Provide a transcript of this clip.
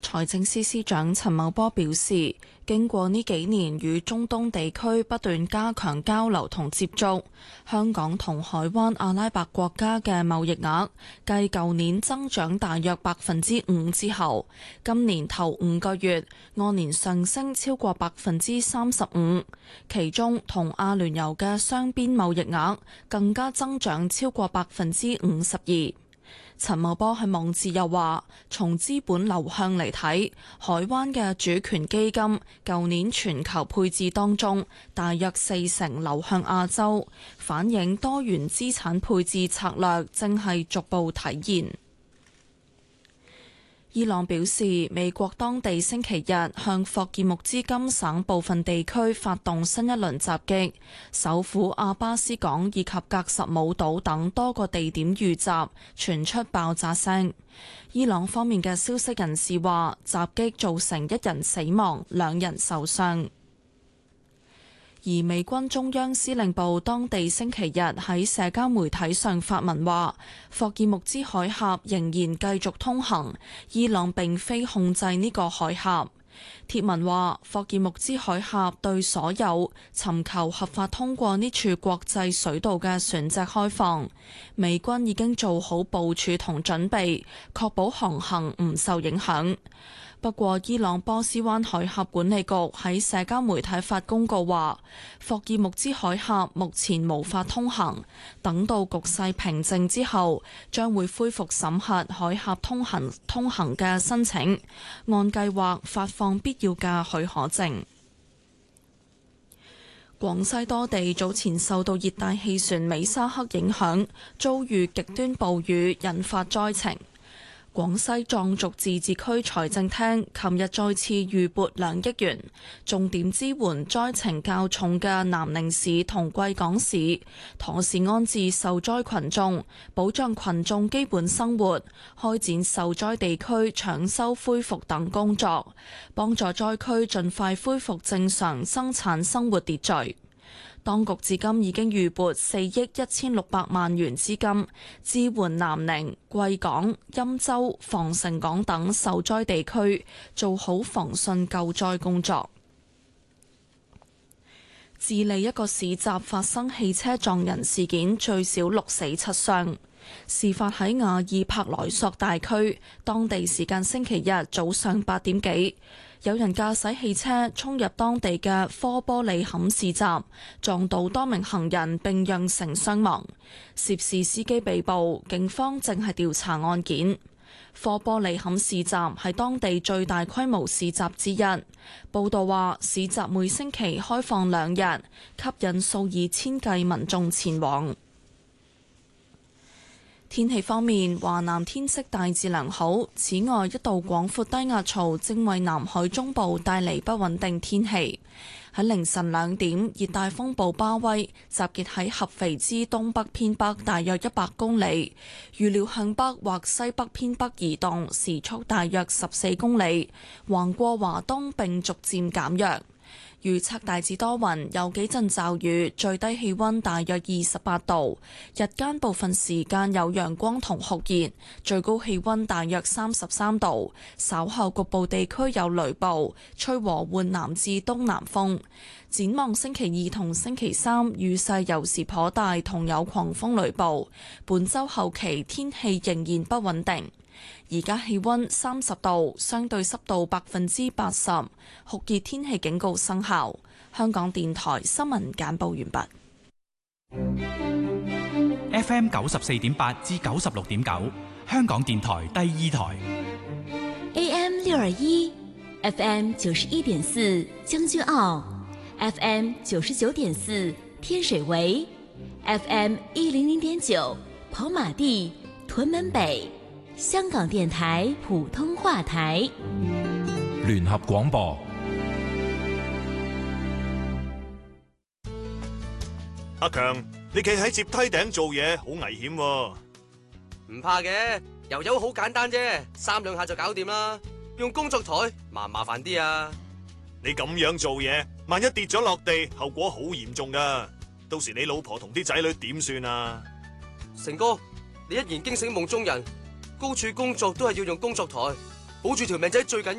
財政司司長陳茂波表示，經過呢幾年與中東地區不斷加強交流同接觸，香港同海灣阿拉伯國家嘅貿易額繼舊年增長大約5%之後，今年頭5個月按年上升超過35%，其中同阿聯酋嘅雙邊貿易額更加增長超過52%。陳茂波喺網誌又話，從資本流向嚟睇，海灣嘅主權基金舊年全球配置當中，大約40%流向亞洲，反映多元資產配置策略正係逐步體現。伊朗表示，美國當地星期日向霍爾木茲金省部分地區發動新一輪襲擊，首府阿巴斯港以及格什姆島等多個地點遇襲，傳出爆炸聲。伊朗方面嘅消息人士話，襲擊造成1人死亡，2人受傷。而美軍中央司令部當地星期日喺社交媒體上發文話，霍爾木茲海峽仍然繼續通行，伊朗並非控制呢個海峽。貼文話，霍爾木茲海峽對所有尋求合法通過呢處國際水道嘅船隻開放，美軍已經做好部署同準備，確保航行唔受影響。不過，伊朗波斯灣海峽管理局喺社交媒體發公告話，霍爾木茲海峽目前無法通行，等到局勢平靜之後，將會恢復審核海峽通行嘅申請，按計劃發放必要嘅許可證。廣西多地早前受到熱帶氣旋美沙克影響，遭遇極端暴雨，引發災情。廣西壯族自治區財政廳琴日再次預撥2億元，重點支援災情較重嘅南寧市同貴港市，妥善安置受災群眾，保障群眾基本生活，開展受災地區搶修恢復等工作，幫助災區盡快恢復正常生產生活秩序。當局至今已經預撥4億1600萬元資金，支援南寧、貴港、欽州、防城港等受災地區，做好防汛救災工作。智利一個市集發生汽車撞人事件，最少6死7傷。事發喺亞爾柏萊索大區，當地時間星期日早上8點幾。有人駕駛汽車衝入當地嘅科波利坎市集，撞到多名行人並釀成傷亡。涉事司機被捕，警方正係調查案件。科波利坎市集係當地最大規模市集之一。報道話，市集每星期開放2日，吸引數以千計民眾前往。天氣方面，華南天色大致良好。此外，一道廣闊低壓槽正為南海中部帶嚟不穩定天氣。喺凌晨2點，熱帶風暴巴威集結喺合肥之東北偏北大約100公里，預料向北或西北偏北移動，時速大約14公里，橫過華東並逐漸減弱。預測大致多雲，有幾陣驟雨，最低氣溫大約28度，日間部分時間有陽光同酷熱，最高氣溫大約33度。稍後局部地區有雷暴，吹和緩南至東南風。展望星期2同星期3，雨勢有時頗大，同有狂風雷暴。本週後期天氣仍然不穩定。而家氣溫30度，相對濕度80%，酷熱天氣警告生效。香港電台新聞簡報完畢。FM 94.8至96.9，香港電台第2台。 AM 621 ，FM 91.4，將軍澳 ，FM 99.4，天水圍 ，FM 100.9，跑馬地、屯門北。香港電台普通話台， 聯合廣播。 阿強，你企喺接梯頂做嘢好危險喎。 唔怕嘅，油油好簡單啫，3兩下就搞掂啦。用工作台麻煩啲啊。 你咁樣做嘢，萬一跌咗落地，後果好嚴重噶。到時你老婆同啲仔女點算啊？ 成哥，你一言驚醒夢中人。高處工作都係要用工作台，保住條命仔最緊要。